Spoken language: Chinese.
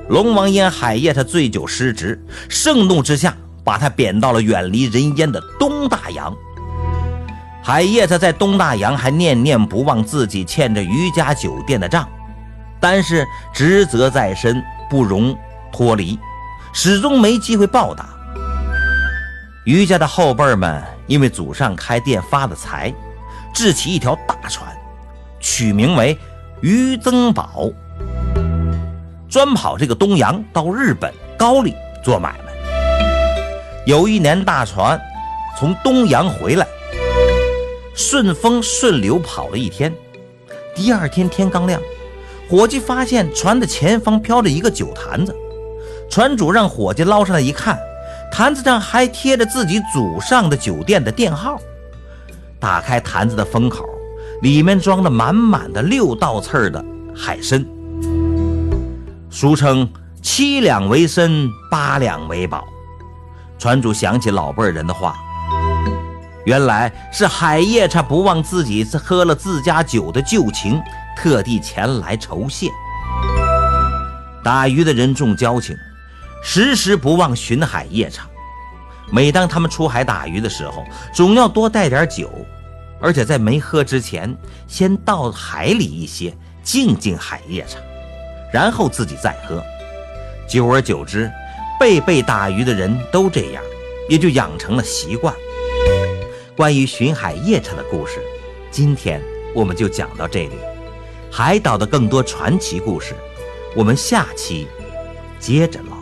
龙王因海夜叉醉酒失职，盛怒之下把他贬到了远离人烟的东大洋。海夜叉在东大洋还念念不忘自己欠着余家酒店的账，但是职责在身，不容脱离，始终没机会报答。余家的后辈们因为祖上开店发的财，制起一条大船，取名为余增宝，专跑这个东洋到日本高丽做买卖。有一年大船从东洋回来，顺风顺流跑了一天，第二天天刚亮，伙计发现船的前方飘着一个酒坛子，船主让伙计捞上来一看，坛子上还贴着自己祖上的酒店的店号。打开坛子的封口，里面装着满满的6道刺的海参，俗称7两为参，8两为宝。船主想起老辈人的话，原来是海夜叉不忘自己喝了自家酒的旧情，特地前来酬谢。打鱼的人重交情，时时不忘寻海夜叉。每当他们出海打鱼的时候，总要多带点酒，而且在没喝之前先到海里一些，敬敬海夜叉，然后自己再喝。久而久之，辈辈打鱼的人都这样，也就养成了习惯。关于寻海夜叉的故事，今天我们就讲到这里。海岛的更多传奇故事，我们下期接着唠。